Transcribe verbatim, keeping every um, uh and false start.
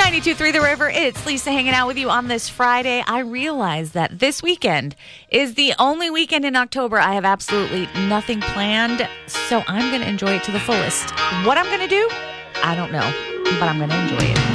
ninety-two point three The River. It's Lisa hanging out with you on this Friday. I realize that this weekend is the only weekend in October I have absolutely nothing planned, so I'm going to enjoy it to the fullest. What I'm going to do, I don't know, but I'm going to enjoy it.